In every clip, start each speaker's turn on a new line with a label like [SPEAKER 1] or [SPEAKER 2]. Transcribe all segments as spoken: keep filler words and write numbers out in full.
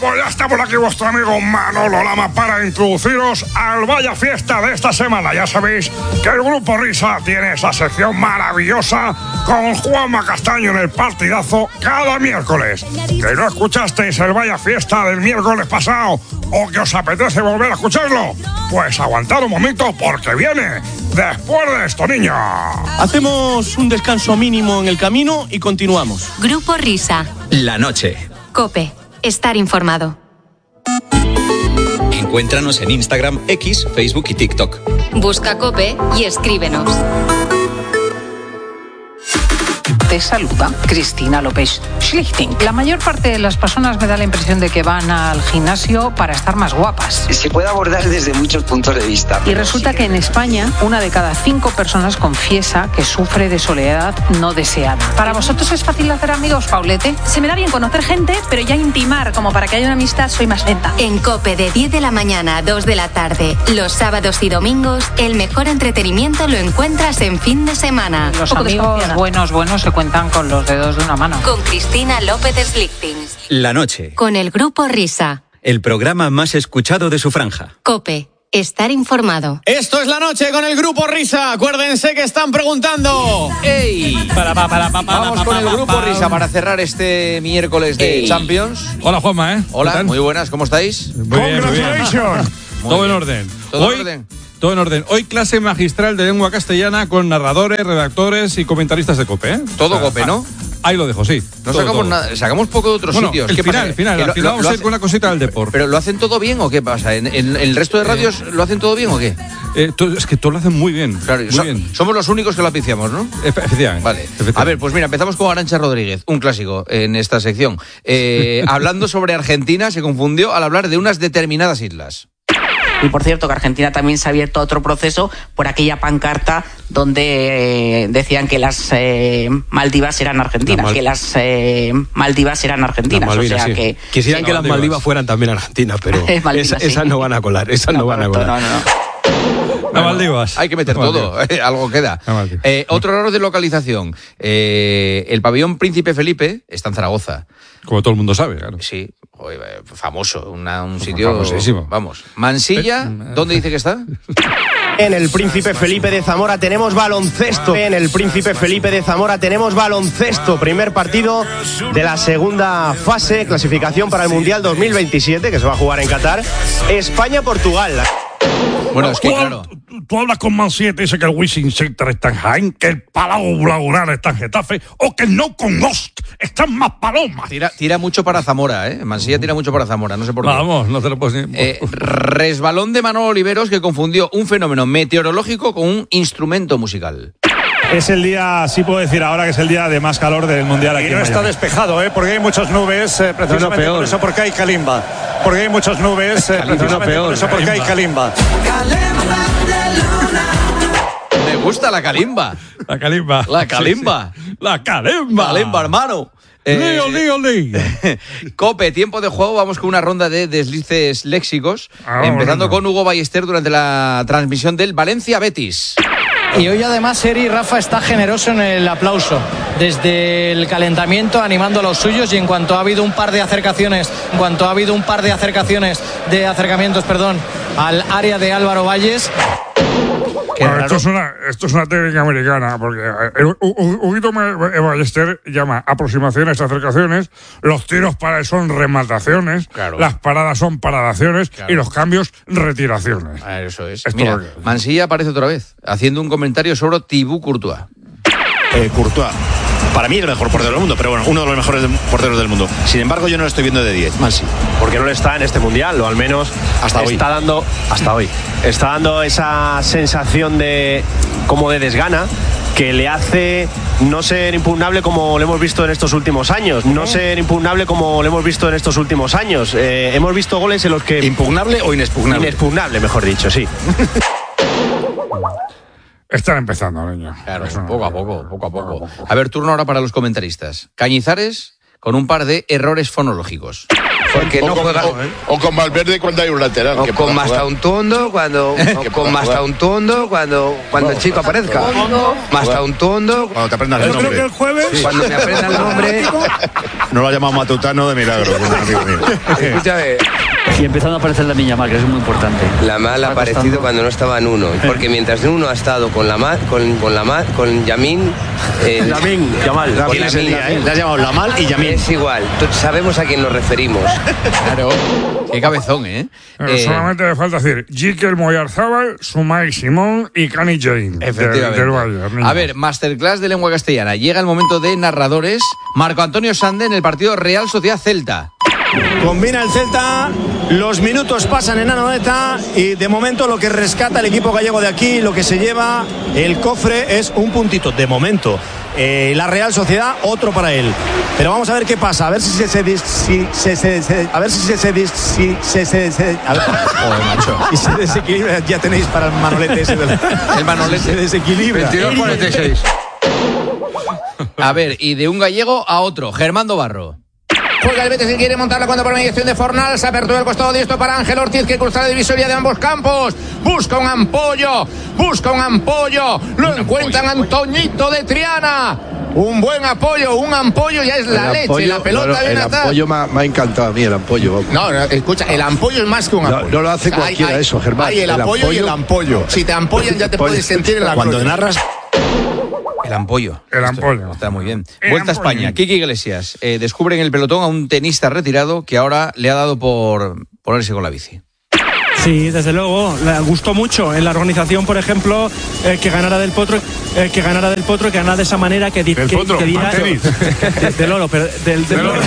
[SPEAKER 1] pues ya está por aquí vuestro amigo Manolo Lama para introduciros al Vaya Fiesta de esta semana. Ya sabéis que el Grupo Risa tiene esa sección maravillosa con Juanma Castaño en el partidazo cada miércoles. ¿Que no escuchasteis el Vaya Fiesta del miércoles pasado o que os apetece volver a escucharlo? Pues aguantad un momento porque viene después de esto, niños.
[SPEAKER 2] Hacemos un descanso mínimo en el camino y continuamos.
[SPEAKER 3] Grupo Risa.
[SPEAKER 4] La noche.
[SPEAKER 3] COPE. Estar informado.
[SPEAKER 4] Encuéntranos en Instagram, X, Facebook y TikTok.
[SPEAKER 3] Busca COPE y escríbenos.
[SPEAKER 5] Te saluda Cristina López Schlichting. La mayor parte de las personas me da la impresión de que van al gimnasio para estar más guapas.
[SPEAKER 6] Se puede abordar desde muchos puntos de vista.
[SPEAKER 5] Y resulta que en España una de cada cinco personas confiesa que sufre de soledad no deseada. ¿Para vosotros es fácil hacer amigos, Paulete?
[SPEAKER 7] Se me da bien conocer gente, pero ya intimar como para que haya una amistad soy más lenta.
[SPEAKER 3] En COPE de diez de la mañana a dos de la tarde, los sábados y domingos, el mejor entretenimiento lo encuentras en fin de semana.
[SPEAKER 5] Los amigos buenos, buenos se cuentan con los dedos de una mano.
[SPEAKER 3] Con Cristina López Schlichting.
[SPEAKER 4] La noche.
[SPEAKER 3] Con el Grupo Risa.
[SPEAKER 4] El programa más escuchado de su franja.
[SPEAKER 3] COPE. Estar informado.
[SPEAKER 2] Esto es La Noche con el Grupo Risa. Acuérdense que están preguntando.
[SPEAKER 8] ¡Ey!
[SPEAKER 2] Para, para, para, para,
[SPEAKER 8] Vamos
[SPEAKER 2] para,
[SPEAKER 8] con el
[SPEAKER 2] para,
[SPEAKER 8] Grupo
[SPEAKER 2] para.
[SPEAKER 8] Risa para cerrar este miércoles de
[SPEAKER 4] Ey.
[SPEAKER 8] Champions.
[SPEAKER 9] Hola, Juanma, ¿eh?
[SPEAKER 8] Hola, muy buenas, ¿cómo estáis?
[SPEAKER 9] Muy bien, muy bien.
[SPEAKER 1] Congratulations.
[SPEAKER 9] Todo en orden.
[SPEAKER 8] ¿Todo
[SPEAKER 9] Hoy,
[SPEAKER 8] en orden?
[SPEAKER 9] Todo en orden. Hoy clase magistral de lengua castellana con narradores, redactores y comentaristas de COPE, ¿eh?
[SPEAKER 8] Todo
[SPEAKER 9] O sea,
[SPEAKER 8] COPE, ¿no?
[SPEAKER 9] Ahí lo dejo, sí.
[SPEAKER 8] No
[SPEAKER 9] Todo,
[SPEAKER 8] sacamos
[SPEAKER 9] todo.
[SPEAKER 8] nada, sacamos poco de otros
[SPEAKER 9] Bueno,
[SPEAKER 8] sitios.
[SPEAKER 9] el
[SPEAKER 8] ¿Qué
[SPEAKER 9] final,
[SPEAKER 8] pasa?
[SPEAKER 9] el final,
[SPEAKER 8] Que
[SPEAKER 9] al
[SPEAKER 8] lo-
[SPEAKER 9] final
[SPEAKER 8] lo-
[SPEAKER 9] vamos
[SPEAKER 8] lo
[SPEAKER 9] a ir
[SPEAKER 8] hace-
[SPEAKER 9] con una cosita del deporte.
[SPEAKER 8] ¿Pero lo hacen todo bien o qué pasa? ¿En, en- el resto de radios lo hacen todo bien o qué?
[SPEAKER 9] Eh, todo- es que todo lo hacen muy bien.
[SPEAKER 8] Claro,
[SPEAKER 9] muy
[SPEAKER 8] so-
[SPEAKER 9] bien.
[SPEAKER 8] somos los únicos que lo apiciamos, ¿no?
[SPEAKER 9] Efe- Efectivamente.
[SPEAKER 8] Vale.
[SPEAKER 9] efectivamente.
[SPEAKER 8] A ver, pues mira, empezamos con Arantxa Rodríguez, un clásico en esta sección. Eh, hablando sobre Argentina, se confundió al hablar de unas determinadas islas.
[SPEAKER 10] Y por cierto que Argentina también se ha abierto a otro proceso por aquella pancarta donde eh, decían que las eh, Maldivas eran argentinas,
[SPEAKER 11] Mal-
[SPEAKER 10] que las eh, Maldivas eran argentinas.
[SPEAKER 11] Las Malvinas,
[SPEAKER 10] o sea
[SPEAKER 11] sí.
[SPEAKER 10] que
[SPEAKER 11] Quisieran
[SPEAKER 9] sí,
[SPEAKER 11] que
[SPEAKER 9] las
[SPEAKER 11] las
[SPEAKER 9] Maldivas.
[SPEAKER 11] Maldivas fueran también argentinas, pero
[SPEAKER 10] Es Malvinas,
[SPEAKER 11] esa-
[SPEAKER 10] sí.
[SPEAKER 11] esas no van a colar, esas no, van a
[SPEAKER 10] correcto,
[SPEAKER 11] colar.
[SPEAKER 10] no, no.
[SPEAKER 9] La Maldivas.
[SPEAKER 8] Hay que meter
[SPEAKER 9] La
[SPEAKER 8] todo,
[SPEAKER 9] Maldivas.
[SPEAKER 8] eh, algo queda.
[SPEAKER 9] La Maldivas.
[SPEAKER 8] Eh, otro error de localización. Eh, el pabellón Príncipe Felipe está en Zaragoza.
[SPEAKER 9] Como todo el mundo sabe, claro.
[SPEAKER 8] Sí, joder, eh, famoso, una- un sitio...
[SPEAKER 9] famosísimo.
[SPEAKER 8] Vamos. Mansilla, ¿dónde dice que está?
[SPEAKER 12] En el Príncipe Felipe de Zamora tenemos baloncesto. En el Príncipe Felipe de Zamora tenemos baloncesto. Primer partido de la segunda fase, clasificación para el Mundial dos mil veintisiete, que se va a jugar en Qatar. España-Portugal.
[SPEAKER 8] Bueno, es que
[SPEAKER 1] Tú,
[SPEAKER 8] claro...
[SPEAKER 1] tú- tú hablas con Mansilla y te dice que el Wizzing Center está en Jaén, que el Palau Blaugrana está en Getafe, o que el No con Ost está en Maspalomas.
[SPEAKER 8] Tira, tira mucho para Zamora, ¿eh? Mansilla tira mucho para Zamora, no sé por qué.
[SPEAKER 9] Vamos, no te lo puedes ni...
[SPEAKER 8] Eh, resbalón de Manolo Oliveros que confundió un fenómeno meteorológico con un instrumento musical.
[SPEAKER 13] Es el día, sí puedo decir ahora que es el día de más calor del Mundial aquí
[SPEAKER 14] Y no
[SPEAKER 13] en
[SPEAKER 14] está
[SPEAKER 13] Miami.
[SPEAKER 14] despejado, ¿eh? Porque hay muchas nubes, eh, precisamente
[SPEAKER 11] No, no, peor.
[SPEAKER 14] por eso porque hay calimba. Porque hay muchas nubes, eh,
[SPEAKER 11] Calimba,
[SPEAKER 14] precisamente
[SPEAKER 11] no, peor.
[SPEAKER 14] por eso porque hay calimba.
[SPEAKER 8] Me gusta la calimba.
[SPEAKER 9] La calimba.
[SPEAKER 8] La calimba.
[SPEAKER 9] Sí, sí. La calimba.
[SPEAKER 8] Calimba, hermano.
[SPEAKER 9] Lío, lío, lío.
[SPEAKER 8] Cope, tiempo de juego, vamos con una ronda de deslices léxicos,
[SPEAKER 1] Ah,
[SPEAKER 8] empezando
[SPEAKER 1] bueno.
[SPEAKER 8] con Hugo Ballester durante la transmisión del Valencia-Betis.
[SPEAKER 15] Y hoy además Eri Rafa está generoso en el aplauso, desde el calentamiento animando a los suyos, y en cuanto ha habido un par de acercaciones, en cuanto ha habido un par de acercaciones, de acercamientos, perdón, al área de Álvaro Valles.
[SPEAKER 1] Bueno, esto, es una, esto es una técnica americana, porque eh, Hu- Hu- Huguito Ma- Ballester llama aproximaciones, acercaciones, los tiros para él son remataciones,
[SPEAKER 8] Claro.
[SPEAKER 1] las paradas son paradaciones
[SPEAKER 8] Claro.
[SPEAKER 1] y los cambios retiraciones.
[SPEAKER 8] Ah, eso es.
[SPEAKER 1] Esto
[SPEAKER 8] Mira,
[SPEAKER 1] lo que-
[SPEAKER 8] Mansilla aparece otra vez, haciendo un comentario sobre Thibaut Courtois.
[SPEAKER 16] Eh, Courtois. Para mí es el mejor portero del mundo, pero bueno, uno de los mejores porteros del mundo. Sin embargo, yo no lo estoy viendo de diez. Mansi.
[SPEAKER 12] Porque no le está en este Mundial, o al menos
[SPEAKER 16] Hasta
[SPEAKER 12] está
[SPEAKER 16] hoy.
[SPEAKER 12] dando hasta hoy. Está dando esa sensación de como de desgana que le hace no ser impugnable como lo hemos visto en estos últimos años. No ser impugnable como lo hemos visto en estos últimos años. Eh, hemos visto goles en los que...
[SPEAKER 16] ¿Impugnable o inexpugnable?
[SPEAKER 12] Inexpugnable, mejor dicho, sí.
[SPEAKER 1] Están empezando, niño.
[SPEAKER 8] Claro, poco a poco, poco a poco. A ver, turno ahora para los comentaristas. Cañizares con un par de errores fonológicos.
[SPEAKER 17] Porque
[SPEAKER 18] o
[SPEAKER 17] no
[SPEAKER 18] con,
[SPEAKER 17] juega...
[SPEAKER 18] o, o con Valverde cuando hay un lateral.
[SPEAKER 17] O
[SPEAKER 18] que
[SPEAKER 17] con
[SPEAKER 18] pueda jugar.
[SPEAKER 17] Mastauntondo cuando... O con Mastauntondo cuando, cuando el chico aparezca. Mastauntondo...
[SPEAKER 16] Cuando te aprendas el
[SPEAKER 14] Yo
[SPEAKER 16] nombre.
[SPEAKER 14] creo que el jueves.
[SPEAKER 17] Sí. Cuando me aprenda el nombre...
[SPEAKER 16] No lo ha llamado Matutano de milagro, un amigo mío.
[SPEAKER 17] Escúchame.
[SPEAKER 19] Y empezando a aparecer la Miña Mal, que es muy importante.
[SPEAKER 17] La Mal ha aparecido cuando no estaba en uno. Porque mientras uno ha estado con la Mal, con, con la Mal, con Yamin... Eh,
[SPEAKER 12] Yamin, Yamal.
[SPEAKER 17] Con
[SPEAKER 16] ¿Quién es el
[SPEAKER 17] Yamin,
[SPEAKER 16] día, eh? Le has llamado Lamal y Yamin.
[SPEAKER 17] Es igual. Tú- Sabemos a quién nos referimos.
[SPEAKER 8] Claro. Qué cabezón, ¿eh?
[SPEAKER 1] Pero
[SPEAKER 8] Eh,
[SPEAKER 1] solamente le falta decir Jikel Moyarzábal, Sumay Simón y Cani Jain.
[SPEAKER 8] Efectivamente.
[SPEAKER 1] Del, del Bayern, niño.
[SPEAKER 8] A ver, masterclass de lengua castellana. Llega el momento de narradores. Marco Antonio Sande en el partido Real Sociedad Celta.
[SPEAKER 20] Combina el Celta, los minutos pasan en Anoeta y de momento lo que rescata el equipo gallego de aquí, lo que se lleva el cofre es un puntito, de momento. Eh, la Real Sociedad, otro para él. Pero vamos a ver qué pasa, a ver si se se, dis- si, se, se, se- a ver si se se, dis- si, se, se, se a ver,
[SPEAKER 8] Joder, macho.
[SPEAKER 20] y se desequilibra, ya tenéis para el manolete ese del,
[SPEAKER 8] El manolete.
[SPEAKER 20] se desequilibra.
[SPEAKER 8] veintidós cuarenta y seis. A ver, y de un gallego a otro, Germando Barro.
[SPEAKER 21] Juega el Betis y quiere montarla cuando por mediación de Fornal se apertura el costado diestro para Ángel Ortiz que cruza la divisoria de ambos campos. Busca un ampollo, busca un ampollo. Lo encuentran Antoñito de Triana. Un buen apoyo, un ampollo ya es la
[SPEAKER 18] El
[SPEAKER 21] leche.
[SPEAKER 18] ampollo-
[SPEAKER 21] La pelota
[SPEAKER 18] no, no,
[SPEAKER 21] viene
[SPEAKER 18] el
[SPEAKER 21] atrás.
[SPEAKER 18] ampollo me ha, me ha encantado a mí, el ampollo. vamos.
[SPEAKER 21] No, no, escucha, el ampollo es más que un
[SPEAKER 18] No,
[SPEAKER 21] ampollo.
[SPEAKER 18] no lo hace
[SPEAKER 21] O sea, hay-
[SPEAKER 18] cualquiera
[SPEAKER 21] hay-
[SPEAKER 18] eso, Germán.
[SPEAKER 21] Hay el,
[SPEAKER 18] El
[SPEAKER 21] ampollo y el
[SPEAKER 18] ampollo.
[SPEAKER 21] ampollo. Si te ampollan ya te puedes sentir en la
[SPEAKER 20] Cuando
[SPEAKER 21] gloria.
[SPEAKER 20] narras
[SPEAKER 8] El ampollo.
[SPEAKER 1] El
[SPEAKER 8] Esto
[SPEAKER 1] ampollo.
[SPEAKER 8] Está muy bien.
[SPEAKER 1] El
[SPEAKER 8] Vuelta a
[SPEAKER 1] ampollo.
[SPEAKER 8] España. Kiki Iglesias. Eh, descubre en el pelotón a un tenista retirado que ahora le ha dado por ponerse con la bici.
[SPEAKER 22] Sí, desde luego, le gustó mucho en la organización, por ejemplo, eh, que ganara del Potro, eh, que ganara del Potro, que ganara de esa manera que, di-
[SPEAKER 1] Del
[SPEAKER 22] que,
[SPEAKER 1] Potro,
[SPEAKER 22] que diera-
[SPEAKER 1] al tenis.
[SPEAKER 22] de- del Loro, pero del, del, Loro.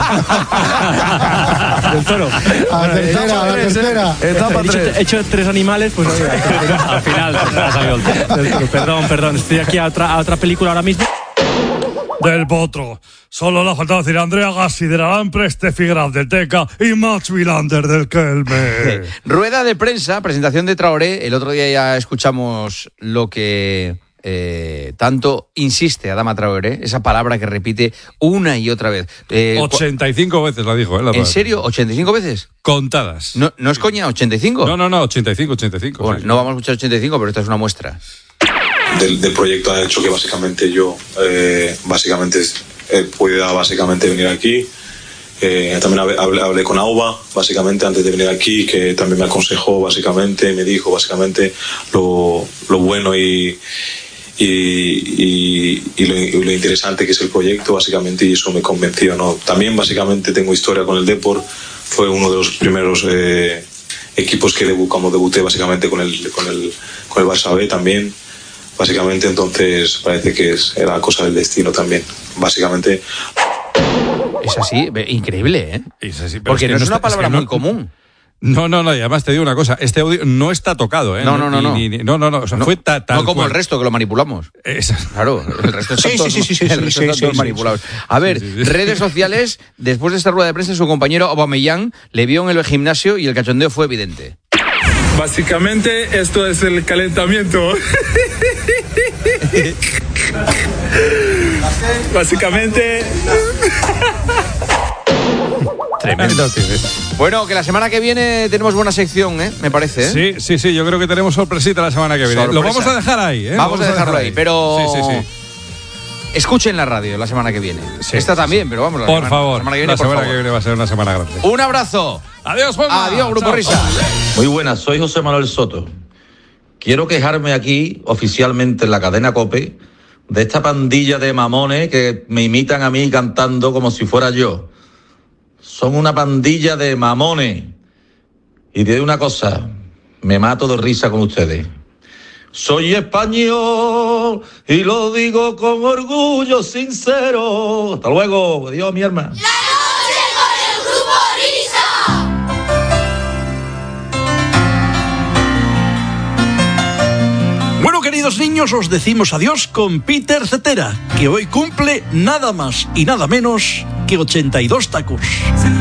[SPEAKER 22] del Toro.
[SPEAKER 23] A la tercera, a la tercera.
[SPEAKER 22] He dicho, he hecho tres animales, pues oye, al final ha salido el del Toro. Perdón, perdón, estoy aquí a otra, a otra película ahora mismo.
[SPEAKER 1] Del Potro. Solo le ha faltado decir Andrea Gassi del Alambre, Steffi Graf del Teca y Max Wilander del Kelme.
[SPEAKER 8] Rueda de prensa, presentación de Traoré. El otro día ya escuchamos lo que eh, tanto insiste Adama Traoré, esa palabra que repite una y otra vez. Eh,
[SPEAKER 9] ochenta y cinco veces la dijo, ¿eh? La
[SPEAKER 8] ¿En serio? ¿ochenta y cinco veces?
[SPEAKER 9] Contadas.
[SPEAKER 8] No, no es coña, ochenta y cinco.
[SPEAKER 9] No, no, no, ochenta y cinco, ochenta y cinco.
[SPEAKER 8] Bueno,
[SPEAKER 9] sí, sí.
[SPEAKER 8] no vamos a escuchar ochenta y cinco, pero esta es una muestra.
[SPEAKER 24] Del, del proyecto ha hecho que básicamente yo eh, básicamente eh, pueda básicamente venir aquí. Eh, también hablé, hablé, hablé con Auba básicamente antes de venir aquí, que también me aconsejó básicamente, me dijo básicamente lo, lo bueno y, y, y, y, lo, y lo interesante que es el proyecto básicamente, y eso me convenció, ¿no? También básicamente tengo historia con el Depor, fue uno de los primeros eh, equipos que debu, como debuté básicamente con el, con el, con el Barça B también. Básicamente, entonces parece que es, era cosa del destino también. Básicamente.
[SPEAKER 8] Es así, ve- increíble, ¿eh?
[SPEAKER 9] Es así, pero
[SPEAKER 8] Porque
[SPEAKER 9] que
[SPEAKER 8] no es una
[SPEAKER 9] está-
[SPEAKER 8] palabra
[SPEAKER 9] que no-
[SPEAKER 8] muy común.
[SPEAKER 9] No, no, no, y además te digo una cosa, este audio no está tocado, ¿eh?
[SPEAKER 8] No, no, no,
[SPEAKER 9] Ni-
[SPEAKER 8] no.
[SPEAKER 9] ni- ni- no, no, no, o sea,
[SPEAKER 8] No,
[SPEAKER 9] fue ta- tal
[SPEAKER 8] no como
[SPEAKER 9] cual.
[SPEAKER 8] el resto que lo manipulamos.
[SPEAKER 9] Esa-
[SPEAKER 8] Claro, el resto están
[SPEAKER 9] Sí,
[SPEAKER 8] todos,
[SPEAKER 9] sí, sí, sí,
[SPEAKER 8] el
[SPEAKER 9] sí,
[SPEAKER 8] resto
[SPEAKER 9] sí,
[SPEAKER 8] están
[SPEAKER 9] sí,
[SPEAKER 8] todos
[SPEAKER 9] sí,
[SPEAKER 8] manipulados.
[SPEAKER 9] sí.
[SPEAKER 8] A ver,
[SPEAKER 9] Sí, sí, sí.
[SPEAKER 8] redes sociales, después de esta rueda de prensa, su compañero Aubameyang le vio en el gimnasio y el cachondeo fue evidente.
[SPEAKER 25] Básicamente esto es el calentamiento. Básicamente.
[SPEAKER 9] Tremendo, tío.
[SPEAKER 8] Bueno, que la semana que viene tenemos buena sección, ¿eh? Me parece, ¿eh?
[SPEAKER 9] Sí, sí, sí, yo creo que tenemos sorpresita la semana que viene.
[SPEAKER 8] Sorpresa.
[SPEAKER 9] Lo vamos a dejar ahí, ¿eh?
[SPEAKER 8] Vamos,
[SPEAKER 9] Lo
[SPEAKER 8] a dejarlo ahí, pero...
[SPEAKER 9] Sí, sí, sí.
[SPEAKER 8] Escuchen la radio la semana que viene.
[SPEAKER 9] Sí,
[SPEAKER 8] Esta
[SPEAKER 9] sí,
[SPEAKER 8] también,
[SPEAKER 9] sí.
[SPEAKER 8] pero vamos. La
[SPEAKER 9] Por
[SPEAKER 8] semana,
[SPEAKER 9] favor,
[SPEAKER 8] la semana que viene,
[SPEAKER 9] la
[SPEAKER 8] por
[SPEAKER 9] semana
[SPEAKER 8] favor.
[SPEAKER 9] que viene va a ser una semana grande.
[SPEAKER 8] Un abrazo.
[SPEAKER 9] Adiós, Juanma.
[SPEAKER 8] Adiós, Grupo
[SPEAKER 9] Chao.
[SPEAKER 8] Risa.
[SPEAKER 26] Muy buenas, soy José Manuel Soto. Quiero quejarme aquí, oficialmente en la cadena COPE, de esta pandilla de mamones que me imitan a mí cantando como si fuera yo. Son una pandilla de mamones. Y te digo una cosa, me mato de risa con ustedes. Soy español y lo digo con orgullo sincero. Hasta luego, adiós, mi hermana.
[SPEAKER 27] Bueno, queridos niños, os decimos adiós con Peter Cetera, que hoy cumple nada más y nada menos que ochenta y dos tacos.